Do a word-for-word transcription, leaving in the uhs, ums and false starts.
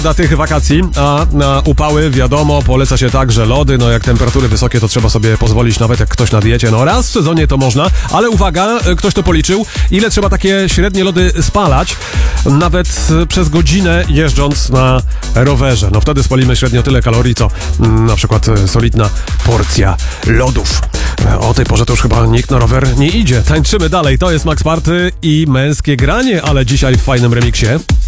Na tych wakacji, a na upały wiadomo, poleca się także lody, no jak temperatury wysokie, to trzeba sobie pozwolić, nawet jak ktoś na diecie, no raz w sezonie to można, ale uwaga, ktoś to policzył, ile trzeba takie średnie lody spalać, nawet przez godzinę jeżdżąc na rowerze, no wtedy spalimy średnio tyle kalorii, co mm, na przykład solidna porcja lodów. O tej porze to już chyba nikt na rower nie idzie. Tańczymy dalej, to jest Max Party i męskie granie, ale dzisiaj w fajnym remiksie.